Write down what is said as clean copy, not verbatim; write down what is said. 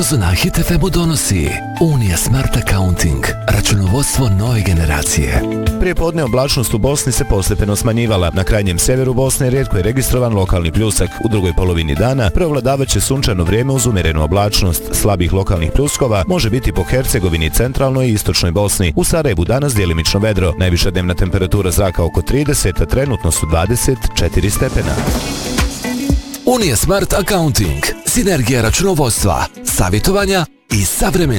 Pauzu na Hit FM-u donosi Unija Smart Accounting, računovodstvo nove generacije. Prije podne oblačnost u Bosni se postepeno smanjivala. Na krajnjem severu Bosne rijetko je registrovan lokalni pljusak. U drugoj polovini dana preovladavaće sunčano vrijeme uz umjerenu oblačnost. Slabih lokalnih pljuskova može biti po Hercegovini, centralnoj i istočnoj Bosni. U Sarajevu danas djelimično vedro. Najviša dnevna temperatura zraka oko 30, a trenutno su 24 stepena. Unija Smart Accounting, sinergija računovodstva, savjetovanja i savremeni